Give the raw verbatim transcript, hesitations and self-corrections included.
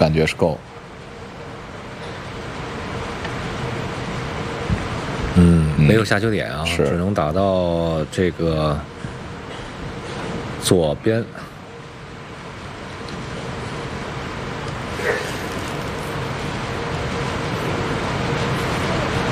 感觉是够。 嗯，没有下球点啊， 是只能打到这个左边